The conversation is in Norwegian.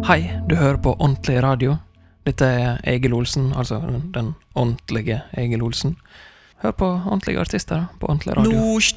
Hei, du hører på Ordentlig Radio. Dette Egil Olsen, altså den ordentlige Egil Olsen. Hør på ordentlige artister på Ordentlig Radio. Nå